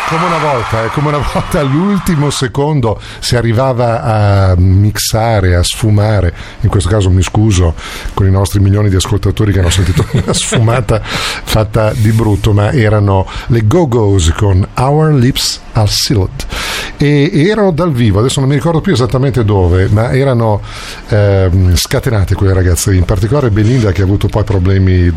come una volta all'ultimo secondo si arrivava a mixare, a sfumare. In questo caso mi scuso con i nostri milioni di ascoltatori che hanno sentito una sfumata fatta di brutto, ma erano le Go-Go's con Our Lips Are Sealed e erano dal vivo, adesso non mi ricordo più esattamente dove, ma erano scatenate quelle ragazze, in particolare Belinda, che ha avuto poi problemi